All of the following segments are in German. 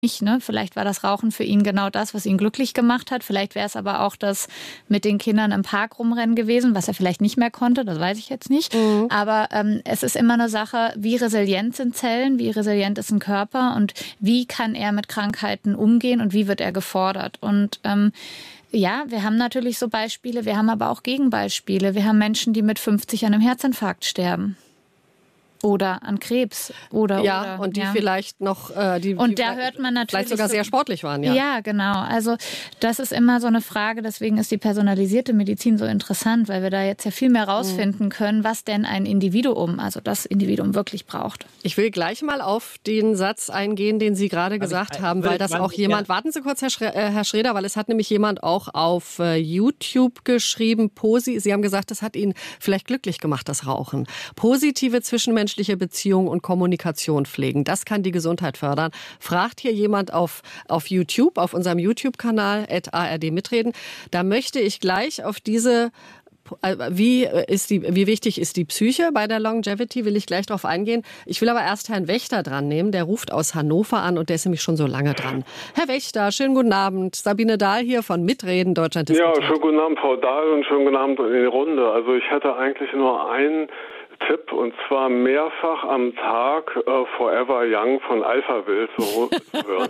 nicht, ne? Vielleicht war das Rauchen für ihn genau das, was ihn glücklich gemacht hat. Vielleicht wäre es aber auch das mit den Kindern im Park rumrennen gewesen, was er vielleicht nicht mehr konnte, das weiß ich jetzt nicht. Aber es ist immer eine Sache, wie resilient sind Zellen, wie resilient ist ein Körper und wie kann er mit Krankheiten umgehen und wie wird er gefordert. Und ja, wir haben natürlich so Beispiele, wir haben aber auch Gegenbeispiele. Wir haben Menschen, die mit 50 an einem Herzinfarkt sterben. Oder an Krebs. Oder die vielleicht noch, und da hört man natürlich vielleicht sogar sehr sportlich waren. Ja, genau. Also das ist immer so eine Frage, deswegen ist die personalisierte Medizin so interessant, weil wir da jetzt ja viel mehr rausfinden können, was denn ein Individuum, also das Individuum wirklich braucht. Ich will gleich mal auf den Satz eingehen, den Sie gerade gesagt haben, weil das auch jemand, warten Sie kurz, Herr Schreder, weil es hat nämlich jemand auch auf YouTube geschrieben, Sie haben gesagt, das hat ihn vielleicht glücklich gemacht, das Rauchen. Positive zwischenmenschliche Beziehungen und Kommunikation pflegen. Das kann die Gesundheit fördern. Fragt hier jemand auf YouTube, auf unserem YouTube-Kanal @ARD mitreden. Da möchte ich gleich auf diese wie wichtig ist die Psyche bei der Longevity, will ich gleich drauf eingehen. Ich will aber erst Herrn Wächter dran nehmen, der ruft aus Hannover an und der ist nämlich schon so lange dran. Herr Wächter, schönen guten Abend. Sabine Dahl hier von Mitreden, Deutschland diskutiert. Ja, schönen guten Abend, Frau Dahl, und schönen guten Abend in die Runde. Also ich hatte eigentlich nur einen Tipp, und zwar mehrfach am Tag Forever Young von Alphaville zu hören.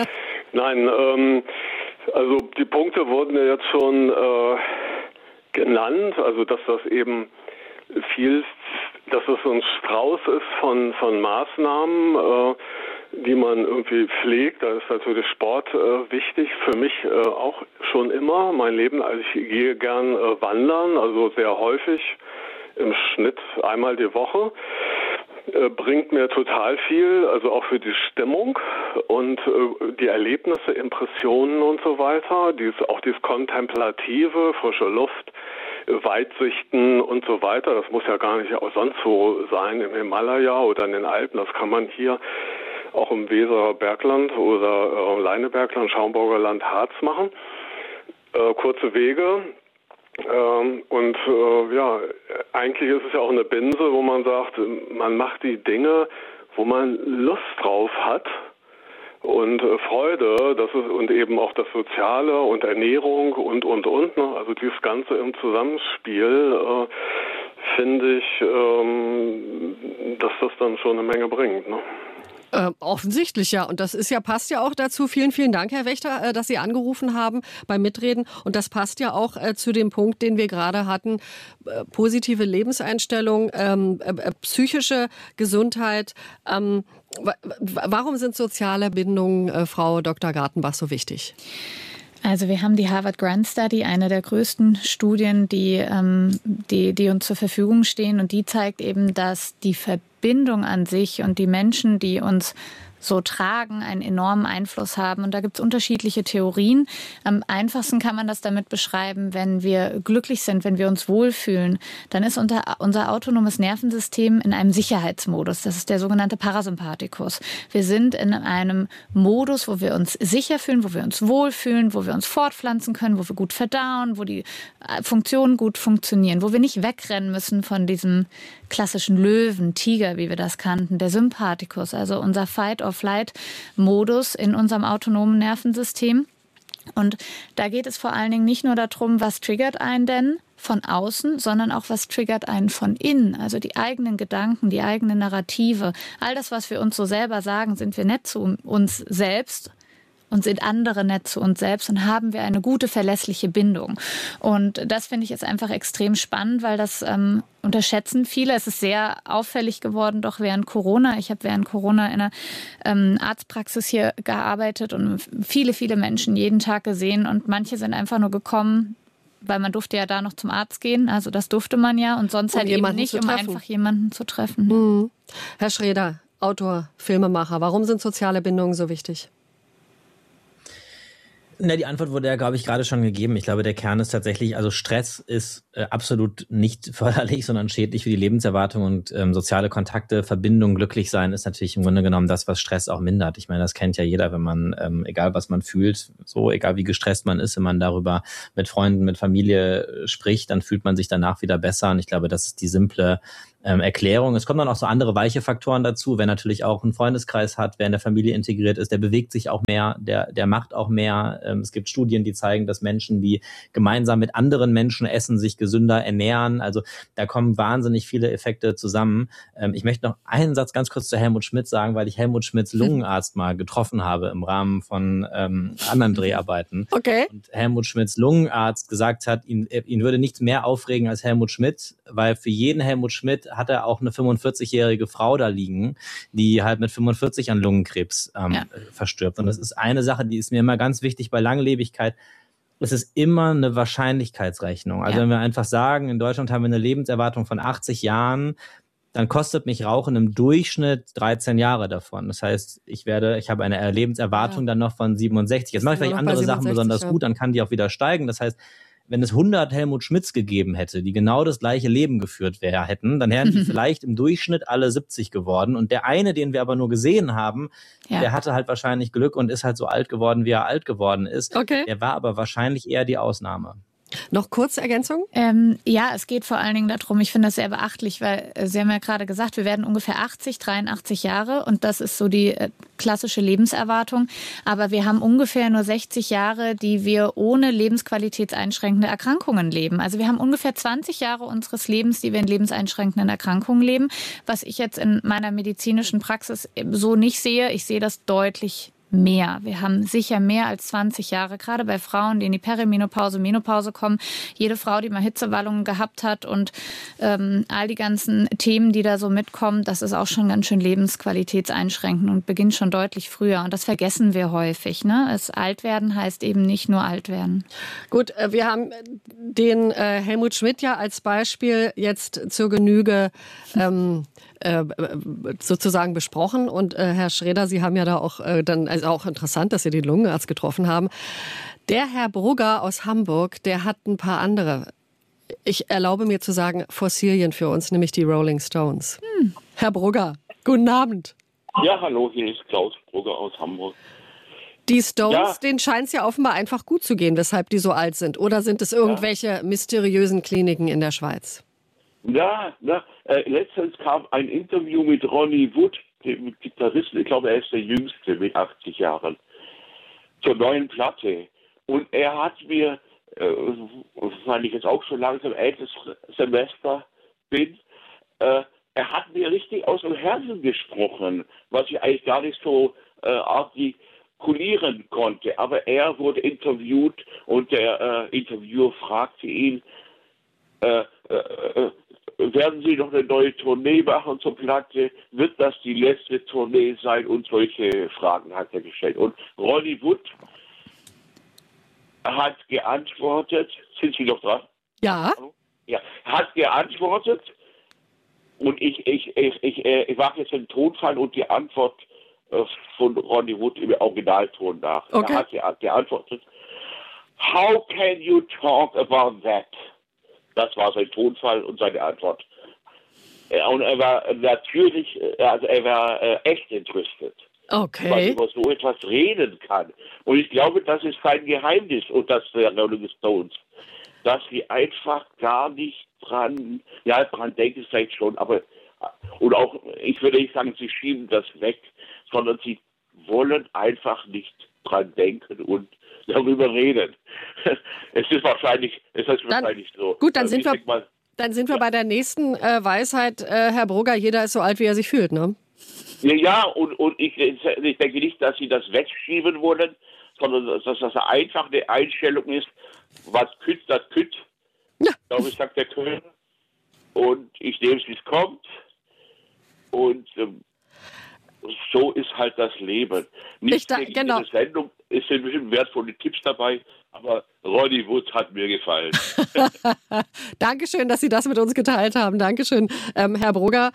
Nein, also die Punkte wurden ja jetzt schon genannt, also dass das eben dass es so ein Strauß ist von Maßnahmen, die man irgendwie pflegt. Da ist natürlich Sport wichtig, für mich auch schon immer mein Leben. Also ich gehe gern wandern, also sehr häufig, im Schnitt einmal die Woche. Bringt mir total viel, also auch für die Stimmung und die Erlebnisse, Impressionen und so weiter. Auch dieses Kontemplative, frische Luft, Weitsichten und so weiter. Das muss ja gar nicht auch sonst so sein im Himalaya oder in den Alpen. Das kann man hier auch im Weserer Bergland oder Leinebergland, Schaumburger Land, Harz machen. Kurze Wege. Eigentlich ist es ja auch eine Binse, wo man sagt, man macht die Dinge, wo man Lust drauf hat und Freude, und eben auch das Soziale und Ernährung und, ne? Also dieses Ganze im Zusammenspiel, finde ich, dass das dann schon eine Menge bringt, ne? Offensichtlich, ja. Und das passt ja auch dazu. Vielen, vielen Dank, Herr Wächter, dass Sie angerufen haben beim Mitreden. Und das passt ja auch zu dem Punkt, den wir gerade hatten. Positive Lebenseinstellung, psychische Gesundheit. Warum sind soziale Bindungen, Frau Dr. Gartenbach, so wichtig? Also wir haben die Harvard Grant Study, eine der größten Studien, die uns zur Verfügung stehen. Und die zeigt eben, dass die Verbindung an sich und die Menschen, die uns so tragen, einen enormen Einfluss haben. Und da gibt es unterschiedliche Theorien. Am einfachsten kann man das damit beschreiben, wenn wir glücklich sind, wenn wir uns wohlfühlen, dann ist unser autonomes Nervensystem in einem Sicherheitsmodus. Das ist der sogenannte Parasympathikus. Wir sind in einem Modus, wo wir uns sicher fühlen, wo wir uns wohlfühlen, wo wir uns fortpflanzen können, wo wir gut verdauen, wo die Funktionen gut funktionieren, wo wir nicht wegrennen müssen von diesem klassischen Löwen, Tiger, wie wir das kannten, der Sympathikus, also unser Fight-or-Flight-Modus in unserem autonomen Nervensystem. Und da geht es vor allen Dingen nicht nur darum, was triggert einen denn von außen, sondern auch, was triggert einen von innen. Also die eigenen Gedanken, die eigene Narrative, all das, was wir uns so selber sagen, sind wir nett zu uns selbst und sind andere nett zu uns selbst und haben wir eine gute, verlässliche Bindung. Und das finde ich jetzt einfach extrem spannend, weil das unterschätzen viele. Es ist sehr auffällig geworden, doch während Corona. Ich habe während Corona in einer Arztpraxis hier gearbeitet und viele, viele Menschen jeden Tag gesehen. Und manche sind einfach nur gekommen, weil man durfte ja da noch zum Arzt gehen. Also das durfte man ja. Und sonst halt eben nicht, um einfach jemanden zu treffen. Mhm. Herr Schreder, Autor, Filmemacher, warum sind soziale Bindungen so wichtig? Die Antwort wurde ja, glaube ich, gerade schon gegeben. Ich glaube, der Kern ist tatsächlich, also Stress ist absolut nicht förderlich, sondern schädlich für die Lebenserwartung und soziale Kontakte, Verbindung, glücklich sein ist natürlich im Grunde genommen das, was Stress auch mindert. Ich meine, das kennt ja jeder, wenn man, egal was man fühlt, so egal wie gestresst man ist, wenn man darüber mit Freunden, mit Familie spricht, dann fühlt man sich danach wieder besser. Und ich glaube, das ist die simple Erklärung. Es kommen dann auch so andere weiche Faktoren dazu, wer natürlich auch einen Freundeskreis hat, wer in der Familie integriert ist, der bewegt sich auch mehr, der macht auch mehr. Es gibt Studien, die zeigen, dass Menschen, die gemeinsam mit anderen Menschen essen, sich gesünder ernähren. Also da kommen wahnsinnig viele Effekte zusammen. Ich möchte noch einen Satz ganz kurz zu Helmut Schmidt sagen, weil ich Helmut Schmidts Lungenarzt mal getroffen habe im Rahmen von anderen Dreharbeiten. Okay. Und Helmut Schmidts Lungenarzt gesagt hat, ihn würde nichts mehr aufregen als Helmut Schmidt, weil für jeden Helmut Schmidt hat er auch eine 45-jährige Frau da liegen, die halt mit 45 an Lungenkrebs verstirbt. Und das ist eine Sache, die ist mir immer ganz wichtig bei Langlebigkeit. Es ist immer eine Wahrscheinlichkeitsrechnung. Also wenn wir einfach sagen, in Deutschland haben wir eine Lebenserwartung von 80 Jahren, dann kostet mich Rauchen im Durchschnitt 13 Jahre davon. Das heißt, ich habe eine Lebenserwartung dann noch von 67. Jetzt mache ich vielleicht andere Sachen besonders gut, dann kann die auch wieder steigen. Das heißt, wenn es 100 Helmut Schmidts gegeben hätte, die genau das gleiche Leben geführt hätten, dann wären die vielleicht im Durchschnitt alle 70 geworden. Und der eine, den wir aber nur gesehen haben, der hatte halt wahrscheinlich Glück und ist halt so alt geworden, wie er alt geworden ist. Okay. Der war aber wahrscheinlich eher die Ausnahme. Noch kurze Ergänzung? Ja, es geht vor allen Dingen darum, ich finde das sehr beachtlich, weil Sie haben ja gerade gesagt, wir werden ungefähr 83 Jahre und das ist so die klassische Lebenserwartung. Aber wir haben ungefähr nur 60 Jahre, die wir ohne lebensqualitätseinschränkende Erkrankungen leben. Also wir haben ungefähr 20 Jahre unseres Lebens, die wir in lebenseinschränkenden Erkrankungen leben. Was ich jetzt in meiner medizinischen Praxis so nicht sehe, ich sehe das deutlich mehr. Wir haben sicher mehr als 20 Jahre, gerade bei Frauen, die in die Perimenopause, Menopause kommen. Jede Frau, die mal Hitzewallungen gehabt hat und all die ganzen Themen, die da so mitkommen, das ist auch schon ganz schön lebensqualitätseinschränkend und beginnt schon deutlich früher. Und das vergessen wir häufig. Ne? Das Altwerden heißt eben nicht nur alt werden. Gut, wir haben den Helmut Schmidt ja als Beispiel jetzt zur Genüge sozusagen besprochen. Und Herr Schroeder, Sie haben ja da auch also auch interessant, dass Sie den Lungenarzt getroffen haben. Der Herr Brugger aus Hamburg, der hat ein paar andere, ich erlaube mir zu sagen, Fossilien für uns, nämlich die Rolling Stones. Herr Brugger, guten Abend. Ja, hallo, hier ist Klaus Brugger aus Hamburg. Die Stones, denen scheint es ja offenbar einfach gut zu gehen, weshalb die so alt sind. Oder sind es irgendwelche mysteriösen Kliniken in der Schweiz? Letztens kam ein Interview mit Ronnie Wood, dem Gitarristen, ich glaube, er ist der Jüngste mit 80 Jahren, zur neuen Platte. Und er hat mir, weil ich jetzt auch schon langsam älteres Semester bin, er hat mir richtig aus dem Herzen gesprochen, was ich eigentlich gar nicht so artikulieren konnte. Aber er wurde interviewt und der Interviewer fragte ihn, werden Sie noch eine neue Tournee machen zur Platte? Wird das die letzte Tournee sein? Und solche Fragen hat er gestellt. Und Ronnie Wood hat geantwortet. Sind Sie noch dran? Ja. Ja, hat geantwortet. Und ich mache jetzt den Tonfall und die Antwort von Ronnie Wood im Originalton nach. Okay. Er hat geantwortet. How can you talk about that? Das war sein Tonfall und seine Antwort. Und er war natürlich, also er war echt entrüstet. Okay. Weil über so etwas reden kann. Und ich glaube, das ist kein Geheimnis und das der Rolling Stones, dass sie einfach gar nicht dran denken vielleicht schon, aber und auch, ich würde nicht sagen, sie schieben das weg, sondern sie wollen einfach nicht dran denken und darüber reden. Es ist wahrscheinlich so. Gut, dann sind wir bei der nächsten Weisheit, Herr Brugger, jeder ist so alt, wie er sich fühlt, ne? Ja, und ich denke nicht, dass sie das wegschieben wollen, sondern dass das einfach eine Einstellung ist, was kütt, das kütt. Ja. Ich glaube, sagt der Köln. Und ich nehme es, wie es kommt. Und so ist halt das Leben. Nicht genau. In der Sendung, es sind bestimmt wertvolle Tipps dabei, aber Ronnie Wood hat mir gefallen. Dankeschön, dass Sie das mit uns geteilt haben. Dankeschön, Herr Brugger.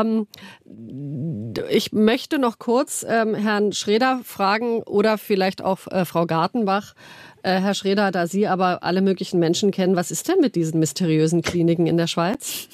Ich möchte noch kurz Herrn Schroeder fragen oder vielleicht auch Frau Gartenbach. Herr Schroeder, da Sie aber alle möglichen Menschen kennen, was ist denn mit diesen mysteriösen Kliniken in der Schweiz?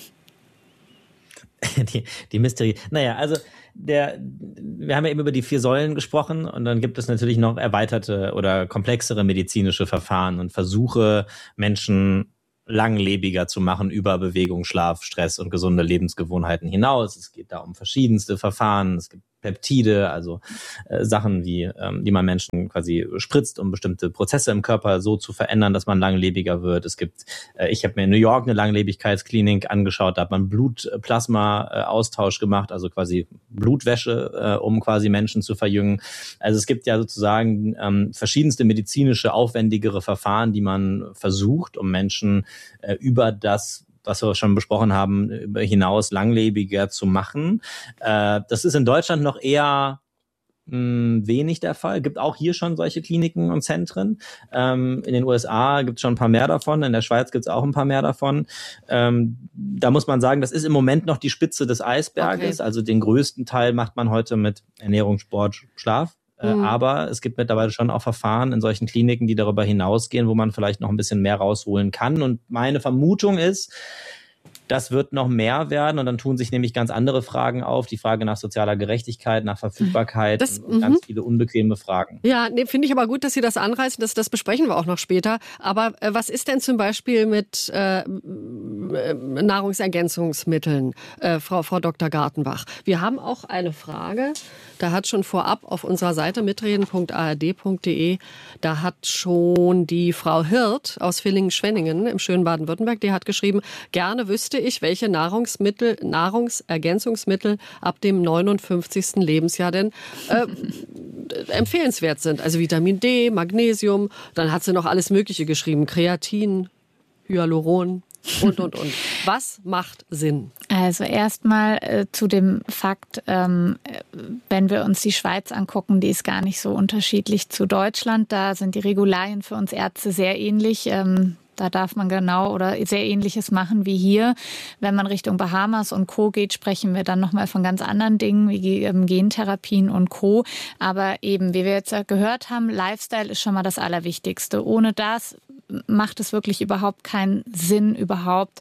Die Mysterie. Naja, also wir haben ja eben über die 4 Säulen gesprochen und dann gibt es natürlich noch erweiterte oder komplexere medizinische Verfahren und Versuche, Menschen langlebiger zu machen über Bewegung, Schlaf, Stress und gesunde Lebensgewohnheiten hinaus. Es geht da um verschiedenste Verfahren. Es gibt Peptide, also Sachen, die man Menschen quasi spritzt, um bestimmte Prozesse im Körper so zu verändern, dass man langlebiger wird. Es gibt, ich habe mir in New York eine Langlebigkeitsklinik angeschaut, da hat man Blutplasma-Austausch gemacht, also quasi Blutwäsche, um quasi Menschen zu verjüngen. Also es gibt ja sozusagen verschiedenste medizinische, aufwendigere Verfahren, die man versucht, um Menschen über das, was wir schon besprochen haben, hinaus langlebiger zu machen. Das ist in Deutschland noch eher wenig der Fall. Gibt auch hier schon solche Kliniken und Zentren. In den USA gibt es schon ein paar mehr davon. In der Schweiz gibt es auch ein paar mehr davon. Da muss man sagen, das ist im Moment noch die Spitze des Eisberges. Okay. Also den größten Teil macht man heute mit Ernährung, Sport, Schlaf. Aber es gibt mittlerweile schon auch Verfahren in solchen Kliniken, die darüber hinausgehen, wo man vielleicht noch ein bisschen mehr rausholen kann. Und meine Vermutung ist, das wird noch mehr werden und dann tun sich nämlich ganz andere Fragen auf. Die Frage nach sozialer Gerechtigkeit, nach Verfügbarkeit und ganz viele unbequeme Fragen. Ja, finde ich aber gut, dass Sie das anreißen. Das besprechen wir auch noch später. Aber was ist denn zum Beispiel mit Nahrungsergänzungsmitteln, Frau Dr. Gartenbach? Wir haben auch eine Frage. Da hat schon vorab auf unserer Seite mitreden.ard.de, da hat schon die Frau Hirt aus Villingen-Schwenningen im schönen Baden-Württemberg, die hat geschrieben, gerne wüsste ich, welche Nahrungsergänzungsmittel ab dem 59. Lebensjahr denn empfehlenswert sind. Also Vitamin D, Magnesium, dann hat sie noch alles Mögliche geschrieben, Kreatin, Hyaluron. Und. Was macht Sinn? Also erstmal zu dem Fakt, wenn wir uns die Schweiz angucken, die ist gar nicht so unterschiedlich zu Deutschland. Da sind die Regularien für uns Ärzte sehr ähnlich. Da darf man genau oder sehr Ähnliches machen wie hier. Wenn man Richtung Bahamas und Co. geht, sprechen wir dann nochmal von ganz anderen Dingen wie Gentherapien und Co. Aber eben, wie wir jetzt gehört haben, Lifestyle ist schon mal das Allerwichtigste. Ohne das macht es wirklich überhaupt keinen Sinn, überhaupt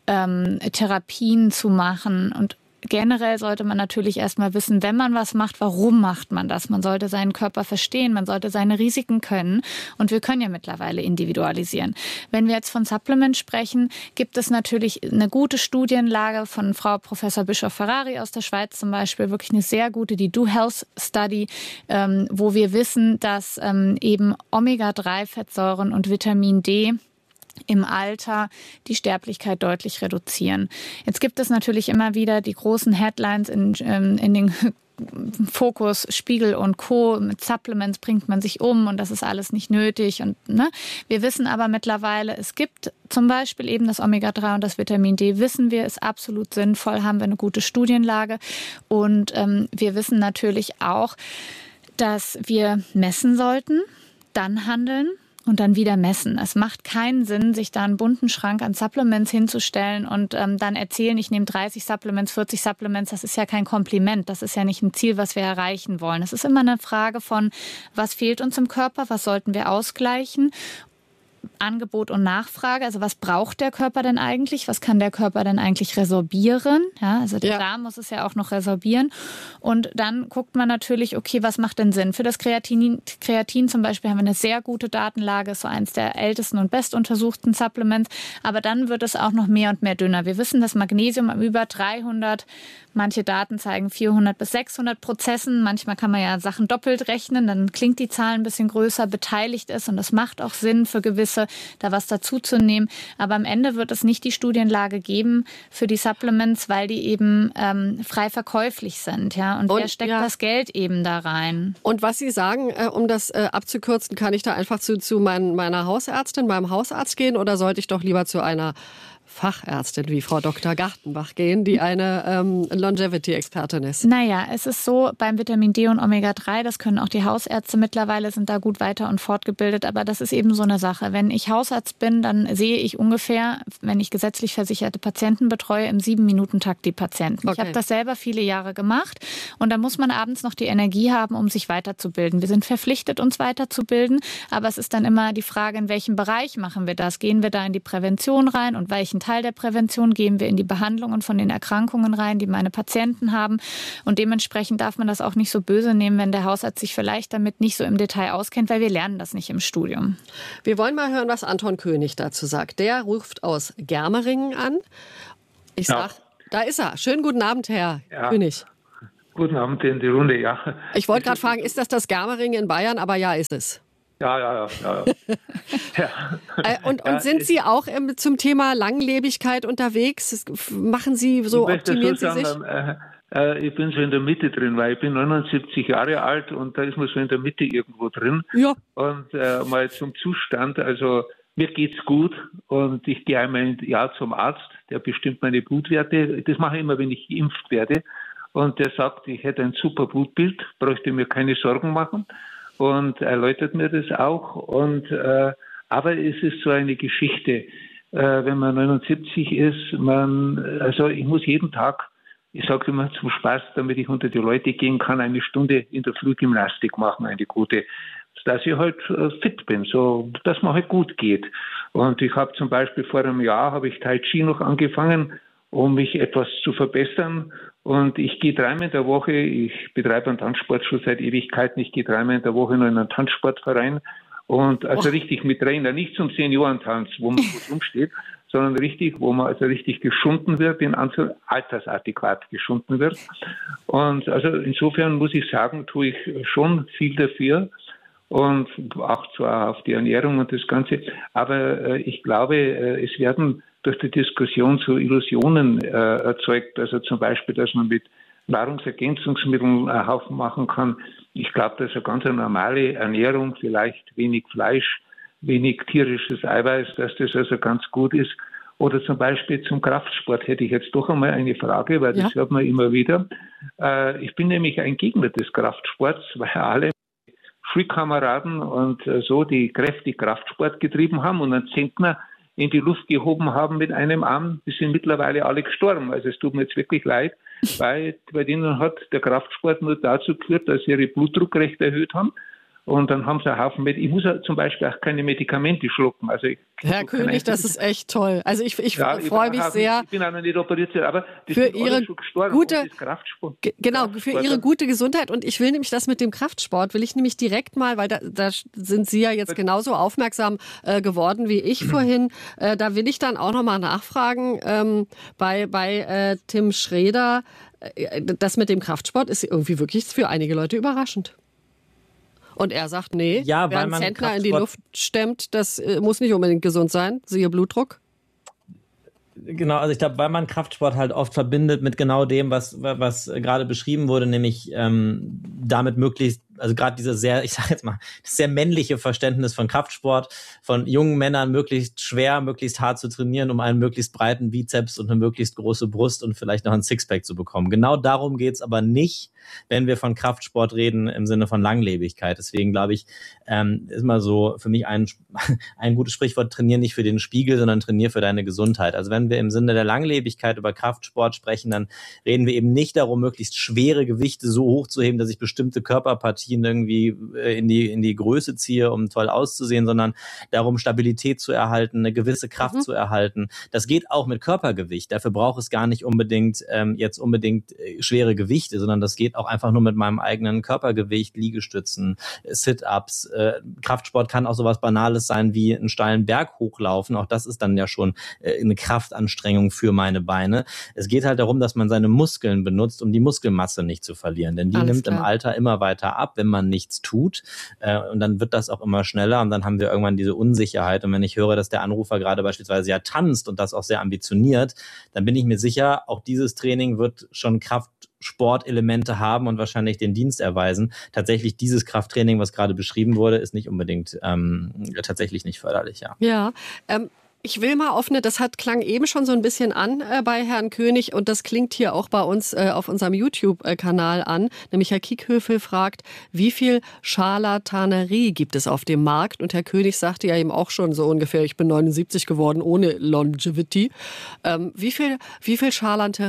Therapien zu machen. Und generell sollte man natürlich erstmal wissen, wenn man was macht, warum macht man das? Man sollte seinen Körper verstehen, man sollte seine Risiken können. Und wir können ja mittlerweile individualisieren. Wenn wir jetzt von Supplements sprechen, gibt es natürlich eine gute Studienlage von Frau Professor Bischoff-Ferrari aus der Schweiz zum Beispiel, wirklich eine sehr gute, die Do Health Study, wo wir wissen, dass eben Omega-3-Fettsäuren und Vitamin D im Alter die Sterblichkeit deutlich reduzieren. Jetzt gibt es natürlich immer wieder die großen Headlines in den Fokus, Spiegel und Co. Mit Supplements bringt man sich um und das ist alles nicht nötig. Und wir wissen aber mittlerweile, es gibt zum Beispiel eben das Omega-3 und das Vitamin D, wissen wir, ist absolut sinnvoll, haben wir eine gute Studienlage. Und wir wissen natürlich auch, dass wir messen sollten, dann handeln und dann wieder messen. Es macht keinen Sinn, sich da einen bunten Schrank an Supplements hinzustellen und dann erzählen, ich nehme 30 Supplements, 40 Supplements. Das ist ja kein Kompliment. Das ist ja nicht ein Ziel, was wir erreichen wollen. Es ist immer eine Frage von, was fehlt uns im Körper, was sollten wir ausgleichen? Angebot und Nachfrage, also was braucht der Körper denn eigentlich? Was kann der Körper denn eigentlich resorbieren? Ja, also der Darm muss es ja auch noch resorbieren. Und dann guckt man natürlich, okay, was macht denn Sinn? Für das Kreatin zum Beispiel haben wir eine sehr gute Datenlage, ist so eins der ältesten und bestuntersuchten Supplements. Aber dann wird es auch noch mehr und mehr dünner. Wir wissen, dass Magnesium über 300, manche Daten zeigen 400 bis 600 Prozessen. Manchmal kann man ja Sachen doppelt rechnen, dann klingt die Zahl ein bisschen größer, beteiligt ist. Und das macht auch Sinn für gewisse, da was dazu zu nehmen. Aber am Ende wird es nicht die Studienlage geben für die Supplements, weil die eben frei verkäuflich sind. Ja? Und wer steckt das Geld eben da rein? Und was Sie sagen, um das abzukürzen, kann ich da einfach zu meiner Hausärztin, meinem Hausarzt gehen oder sollte ich doch lieber zu einer Fachärztin wie Frau Dr. Gartenbach gehen, die eine Longevity-Expertin ist? Naja, es ist so, beim Vitamin D und Omega-3, das können auch die Hausärzte mittlerweile, sind da gut weiter und fortgebildet, aber das ist eben so eine Sache. Wenn ich Hausarzt bin, dann sehe ich ungefähr, wenn ich gesetzlich versicherte Patienten betreue, im 7-Minuten-Takt die Patienten. Okay. Ich habe das selber viele Jahre gemacht und da muss man abends noch die Energie haben, um sich weiterzubilden. Wir sind verpflichtet, uns weiterzubilden, aber es ist dann immer die Frage, in welchem Bereich machen wir das? Gehen wir da in die Prävention rein und welchen Teil der Prävention, gehen wir in die Behandlungen von den Erkrankungen rein, die meine Patienten haben. Und dementsprechend darf man das auch nicht so böse nehmen, wenn der Hausarzt sich vielleicht damit nicht so im Detail auskennt, weil wir lernen das nicht im Studium. Wir wollen mal hören, was Anton König dazu sagt. Der ruft aus Germeringen an. Ich sag, da ist er. Schönen guten Abend, Herr König. Guten Abend in die Runde, ja. Ich wollte gerade fragen, ist das Germeringen in Bayern? Aber ja, ist es. Ja. Und sind Sie auch zum Thema Langlebigkeit unterwegs? Machen Sie so, optimieren Sie sich? Ich bin so in der Mitte drin, weil ich bin 79 Jahre alt und da ist man so in der Mitte irgendwo drin. Ja. Und mal zum Zustand, also mir geht's gut und ich gehe einmal im Jahr zum Arzt, der bestimmt meine Blutwerte. Das mache ich immer, wenn ich geimpft werde. Und der sagt, ich hätte ein super Blutbild, bräuchte mir keine Sorgen machen und erläutert mir das auch. Aber es ist so eine Geschichte, wenn man 79 ist, also ich muss jeden Tag, ich sage immer zum Spaß, damit ich unter die Leute gehen kann, eine Stunde in der Früh Gymnastik machen, eine gute, dass ich halt fit bin, so dass mir halt gut geht. Und ich habe zum Beispiel vor einem Jahr habe ich Tai Chi noch angefangen, um mich etwas zu verbessern. Und ich gehe 3-mal in der Woche, ich betreibe einen Tanzsport schon seit Ewigkeiten, ich gehe 3-mal in der Woche noch in einen Tanzsportverein und also richtig mit Trainer, nicht zum Seniorentanz, wo man gut rumsteht, sondern richtig, wo man also richtig geschunden wird, altersadäquat geschunden wird. Und also insofern muss ich sagen, tue ich schon viel dafür und auch zwar auf die Ernährung und das Ganze, aber ich glaube, es werden durch die Diskussion so Illusionen erzeugt, also zum Beispiel, dass man mit Nahrungsergänzungsmitteln einen Haufen machen kann. Ich glaube, dass eine ganz normale Ernährung, vielleicht wenig Fleisch, wenig tierisches Eiweiß, dass das also ganz gut ist. Oder zum Beispiel zum Kraftsport hätte ich jetzt doch einmal eine Frage, weil das hört man immer wieder. Ich bin nämlich ein Gegner des Kraftsports, weil alle Schulkameraden und so, die kräftig Kraftsport getrieben haben und einen Zentner in die Luft gehoben haben mit einem Arm, die sind mittlerweile alle gestorben. Also es tut mir jetzt wirklich leid, weil bei denen hat der Kraftsport nur dazu geführt, dass sie ihren Blutdruck recht erhöht haben. Und dann haben sie einen Haufen ich muss zum Beispiel auch keine Medikamente schlucken. Also Herr König, das ist echt toll. Also ich freue mich sehr. Ich bin auch noch nicht operiert, aber das für Ihre gute Kraftsport. Genau, für Ihre gute Gesundheit. Und ich will nämlich das mit dem Kraftsport, will ich nämlich direkt mal, weil da sind Sie ja jetzt genauso aufmerksam geworden wie ich vorhin. Da will ich dann auch noch mal nachfragen bei Tim Schreeder. Das mit dem Kraftsport ist irgendwie wirklich für einige Leute überraschend. Und er sagt, nee, wer einen Zentner in die Luft stemmt, das muss nicht unbedingt gesund sein, siehe Blutdruck. Genau, also ich glaube, weil man Kraftsport halt oft verbindet mit genau dem, was gerade beschrieben wurde, nämlich damit möglichst, also gerade dieses sehr, ich sage jetzt mal, sehr männliche Verständnis von Kraftsport, von jungen Männern möglichst schwer, möglichst hart zu trainieren, um einen möglichst breiten Bizeps und eine möglichst große Brust und vielleicht noch ein Sixpack zu bekommen. Genau darum geht's aber nicht, wenn wir von Kraftsport reden im Sinne von Langlebigkeit. Deswegen glaube ich, ist mal so für mich ein gutes Sprichwort, trainier nicht für den Spiegel, sondern trainier für deine Gesundheit. Also wenn wir im Sinne der Langlebigkeit über Kraftsport sprechen, dann reden wir eben nicht darum, möglichst schwere Gewichte so hoch zu heben, dass ich bestimmte Körperpartien irgendwie in die Größe ziehe, um toll auszusehen, sondern darum, Stabilität zu erhalten, eine gewisse Kraft zu erhalten. Das geht auch mit Körpergewicht. Dafür braucht es gar nicht unbedingt schwere Gewichte, sondern das geht auch einfach nur mit meinem eigenen Körpergewicht, Liegestützen, Sit-Ups. Kraftsport kann auch sowas Banales sein wie einen steilen Berg hochlaufen. Auch das ist dann ja schon eine Kraftanstrengung für meine Beine. Es geht halt darum, dass man seine Muskeln benutzt, um die Muskelmasse nicht zu verlieren. Denn die nimmt im Alter immer weiter ab, wenn man nichts tut. Und dann wird das auch immer schneller und dann haben wir irgendwann diese Unsicherheit. Und wenn ich höre, dass der Anrufer gerade beispielsweise ja tanzt und das auch sehr ambitioniert, dann bin ich mir sicher, auch dieses Training wird schon Kraftsportelemente haben und wahrscheinlich den Dienst erweisen. Tatsächlich dieses Krafttraining, was gerade beschrieben wurde, ist nicht unbedingt tatsächlich nicht förderlich. Ja. Ich will mal das klang eben schon so ein bisschen an bei Herrn König und das klingt hier auch bei uns auf unserem YouTube-Kanal an. Nämlich Herr Kiekhöfel fragt, wie viel Scharlatanerie gibt es auf dem Markt? Und Herr König sagte ja eben auch schon so ungefähr, ich bin 79 geworden ohne Longevity. Wie viel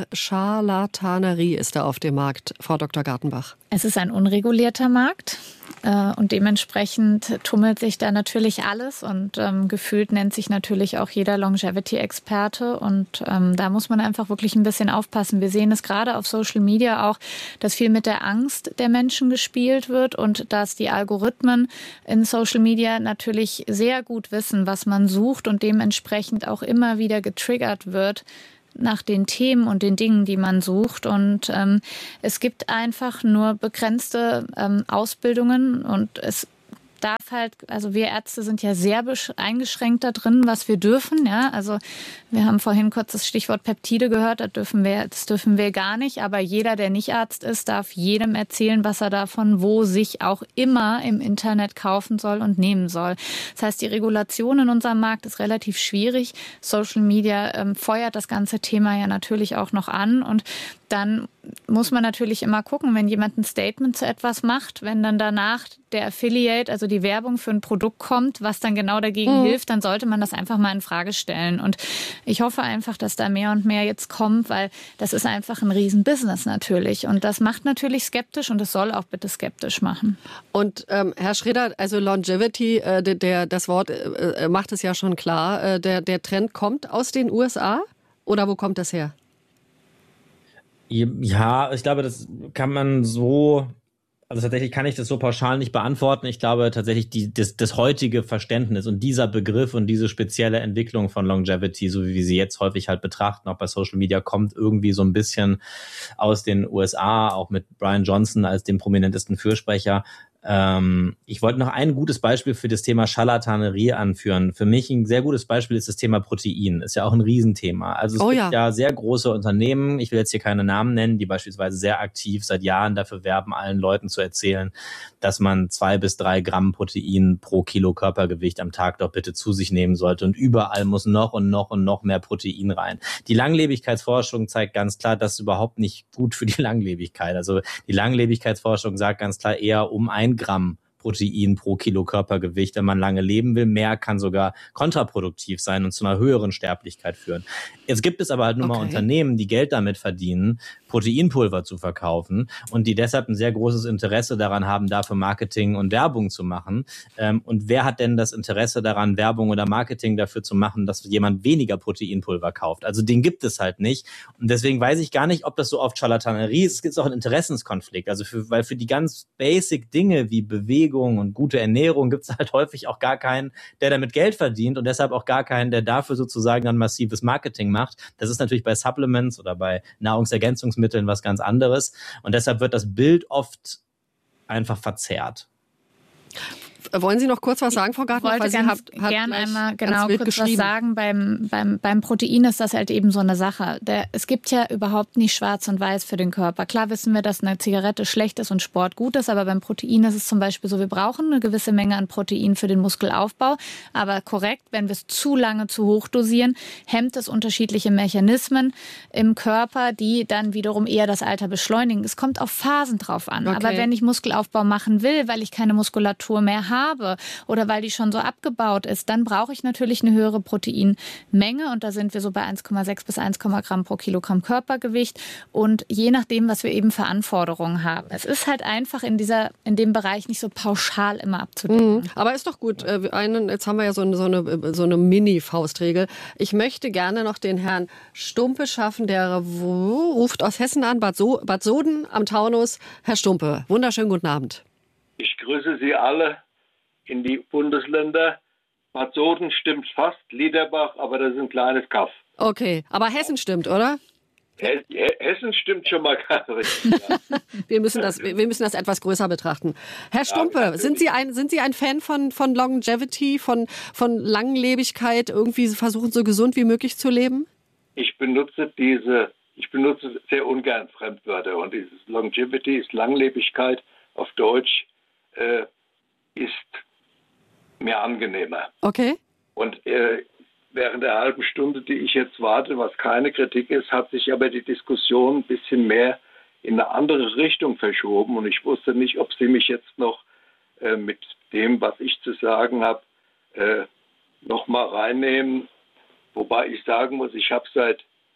Scharlatanerie ist da auf dem Markt, Frau Dr. Gartenbach? Es ist ein unregulierter Markt. Und dementsprechend tummelt sich da natürlich alles und gefühlt nennt sich natürlich auch jeder Longevity-Experte. Und da muss man einfach wirklich ein bisschen aufpassen. Wir sehen es gerade auf Social Media auch, dass viel mit der Angst der Menschen gespielt wird und dass die Algorithmen in Social Media natürlich sehr gut wissen, was man sucht und dementsprechend auch immer wieder getriggert wird nach den Themen und den Dingen, die man sucht. Und es gibt einfach nur begrenzte Ausbildungen und es darf halt, also wir Ärzte sind ja sehr eingeschränkt da drin, was wir dürfen. Ja, also wir haben vorhin kurz das Stichwort Peptide gehört, das dürfen wir gar nicht. Aber jeder, der nicht Arzt ist, darf jedem erzählen, was er davon wo sich auch immer im Internet kaufen soll und nehmen soll. Das heißt, die Regulation in unserem Markt ist relativ schwierig. Social Media feuert das ganze Thema ja natürlich auch noch an und dann muss man natürlich immer gucken, wenn jemand ein Statement zu etwas macht, wenn dann danach der Affiliate, also die Werbung für ein Produkt kommt, was dann genau dagegen hilft, dann sollte man das einfach mal in Frage stellen. Und ich hoffe einfach, dass da mehr und mehr jetzt kommt, weil das ist einfach ein Riesenbusiness natürlich. Und das macht natürlich skeptisch und es soll auch bitte skeptisch machen. Und Herr Schreder, also Longevity, das Wort macht es ja schon klar, der Trend kommt aus den USA oder wo kommt das her? Ja, ich glaube, das kann man so, also tatsächlich kann ich das so pauschal nicht beantworten. Ich glaube tatsächlich, das heutige Verständnis und dieser Begriff und diese spezielle Entwicklung von Longevity, so wie wir sie jetzt häufig halt betrachten, auch bei Social Media, kommt irgendwie so ein bisschen aus den USA, auch mit Brian Johnson als dem prominentesten Fürsprecher. Ich wollte noch ein gutes Beispiel für das Thema Scharlatanerie anführen. Für mich ein sehr gutes Beispiel ist das Thema Protein. Ist ja auch ein Riesenthema. Also es gibt ja sehr große Unternehmen, ich will jetzt hier keine Namen nennen, die beispielsweise sehr aktiv seit Jahren dafür werben, allen Leuten zu erzählen, dass man 2 bis 3 Gramm Protein pro Kilo Körpergewicht am Tag doch bitte zu sich nehmen sollte. Und überall muss noch und noch und noch mehr Protein rein. Die Langlebigkeitsforschung zeigt ganz klar, das ist überhaupt nicht gut für die Langlebigkeit. Also die Langlebigkeitsforschung sagt ganz klar eher um 1 Gramm Protein pro Kilo Körpergewicht, wenn man lange leben will. Mehr kann sogar kontraproduktiv sein und zu einer höheren Sterblichkeit führen. Jetzt gibt es aber halt nur mal Unternehmen, die Geld damit verdienen, Proteinpulver zu verkaufen und die deshalb ein sehr großes Interesse daran haben, dafür Marketing und Werbung zu machen. Und wer hat denn das Interesse daran, Werbung oder Marketing dafür zu machen, dass jemand weniger Proteinpulver kauft? Also den gibt es halt nicht. Und deswegen weiß ich gar nicht, ob das so oft Charlatanerie ist. Es gibt auch einen Interessenskonflikt. Also weil für die ganz basic Dinge wie Bewegung und gute Ernährung gibt es halt häufig auch gar keinen, der damit Geld verdient und deshalb auch gar keinen, der dafür sozusagen dann massives Marketing macht. Das ist natürlich bei Supplements oder bei Nahrungsergänzungsmitteln was ganz anderes und deshalb wird das Bild oft einfach verzerrt. Wollen Sie noch kurz was sagen, Frau Gartner? Ich wollte gerne einmal kurz was sagen. Beim Protein ist das halt eben so eine Sache. Es gibt ja überhaupt nicht schwarz und weiß für den Körper. Klar wissen wir, dass eine Zigarette schlecht ist und Sport gut ist, aber beim Protein ist es zum Beispiel so, wir brauchen eine gewisse Menge an Protein für den Muskelaufbau. Aber korrekt, wenn wir es zu lange zu hoch dosieren, hemmt es unterschiedliche Mechanismen im Körper, die dann wiederum eher das Alter beschleunigen. Es kommt auf Phasen drauf an. Okay. Aber wenn ich Muskelaufbau machen will, weil ich keine Muskulatur mehr habe oder weil die schon so abgebaut ist, dann brauche ich natürlich eine höhere Proteinmenge und da sind wir so bei 1,6 bis 1, Gramm pro Kilogramm Körpergewicht und je nachdem, was wir eben für Anforderungen haben. Es ist halt einfach in dem Bereich nicht so pauschal immer abzudecken. Aber ist doch gut. Jetzt haben wir ja so eine Mini-Faustregel. Ich möchte gerne noch den Herrn Stumpe schaffen, der ruft aus Hessen an, Bad Soden am Taunus. Herr Stumpe, wunderschönen guten Abend. Ich grüße Sie alle in die Bundesländer. Bad Soden stimmt fast, Liederbach, aber das ist ein kleines Kaff. Okay, aber Hessen stimmt, oder? Hessen stimmt schon mal ganz richtig. Ja. Wir müssen das etwas größer betrachten. Herr Stumpe, sind Sie ein Fan von Longevity, von Langlebigkeit, irgendwie versuchen, so gesund wie möglich zu leben? Ich benutze sehr ungern Fremdwörter und dieses Longevity ist Langlebigkeit auf Deutsch, ist mir angenehmer. Okay. Und während der halben Stunde, die ich jetzt warte, was keine Kritik ist, hat sich aber die Diskussion ein bisschen mehr in eine andere Richtung verschoben. Und ich wusste nicht, ob Sie mich jetzt noch mit dem, was ich zu sagen habe, noch mal reinnehmen. Wobei ich sagen muss, ich habe seit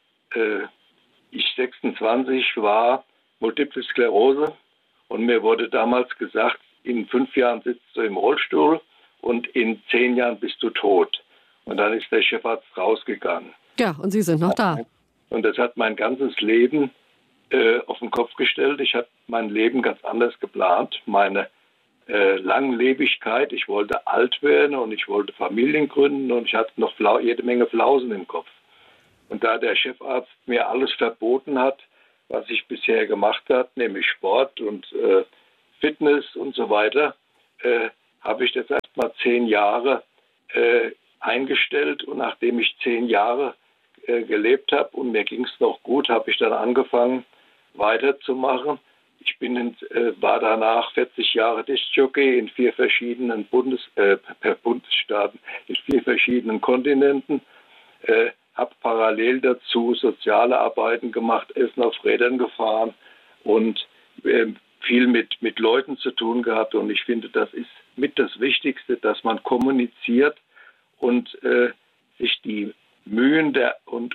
ich 26 war Multiple Sklerose und mir wurde damals gesagt, in 5 Jahren sitzt du im Rollstuhl und in 10 Jahren bist du tot. Und dann ist der Chefarzt rausgegangen. Ja, und Sie sind noch da. Und das hat mein ganzes Leben auf den Kopf gestellt. Ich habe mein Leben ganz anders geplant. Meine Langlebigkeit. Ich wollte alt werden und ich wollte Familien gründen und ich hatte noch jede Menge Flausen im Kopf. Und da der Chefarzt mir alles verboten hat, was ich bisher gemacht habe, nämlich Sport und Fitness und so weiter, habe ich das erst mal 10 Jahre eingestellt. Und nachdem ich 10 Jahre gelebt habe und mir ging es noch gut, habe ich dann angefangen weiterzumachen. Ich war danach 40 Jahre Diskjockey in 4 verschiedenen Bundesstaaten, in 4 verschiedenen Kontinenten, habe parallel dazu soziale Arbeiten gemacht, Essen auf Rädern gefahren und viel mit Leuten zu tun gehabt. Und ich finde, das ist mit das Wichtigste, dass man kommuniziert und sich die Mühen und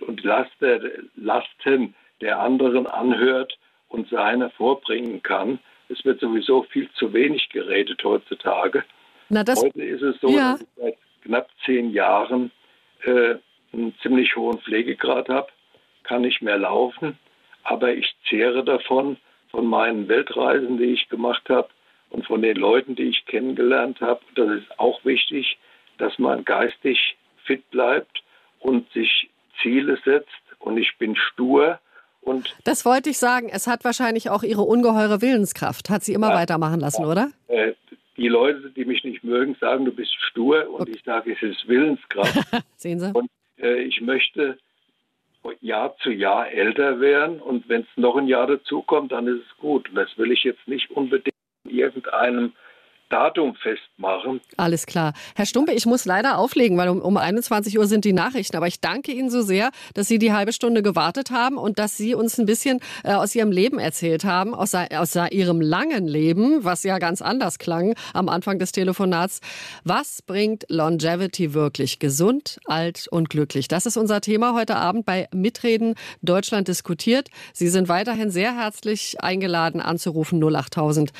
Lasten der anderen anhört und seine vorbringen kann. Es wird sowieso viel zu wenig geredet heutzutage. Heute ist es so, dass ich seit knapp 10 Jahren einen ziemlich hohen Pflegegrad habe, kann nicht mehr laufen, aber ich zehre davon, von meinen Weltreisen, die ich gemacht habe und von den Leuten, die ich kennengelernt habe. Das ist auch wichtig, dass man geistig fit bleibt und sich Ziele setzt. Und ich bin stur. Und das wollte ich sagen. Es hat wahrscheinlich auch Ihre ungeheure Willenskraft. Hat Sie immer weitermachen lassen, oder? Die Leute, die mich nicht mögen, sagen, du bist stur. Und ich sage, es ist Willenskraft. Sehen Sie? Und ich möchte Jahr zu Jahr älter werden. Und wenn es noch ein Jahr dazukommt, dann ist es gut. Und das will ich jetzt nicht unbedingt in irgendeinem Datum festmachen. Alles klar. Herr Stumpe, ich muss leider auflegen, weil um 21 Uhr sind die Nachrichten. Aber ich danke Ihnen so sehr, dass Sie die halbe Stunde gewartet haben und dass Sie uns ein bisschen aus Ihrem Leben erzählt haben, aus Ihrem langen Leben, was ja ganz anders klang am Anfang des Telefonats. Was bringt Longevity wirklich? Gesund, alt und glücklich? Das ist unser Thema heute Abend bei Mitreden Deutschland diskutiert. Sie sind weiterhin sehr herzlich eingeladen anzurufen 08000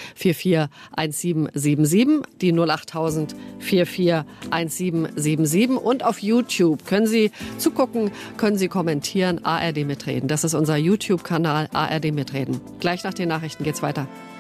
441777. Die 08000 441777 und auf YouTube können Sie zugucken, können Sie kommentieren, ARD Mitreden. Das ist unser YouTube-Kanal ARD Mitreden. Gleich nach den Nachrichten geht's weiter.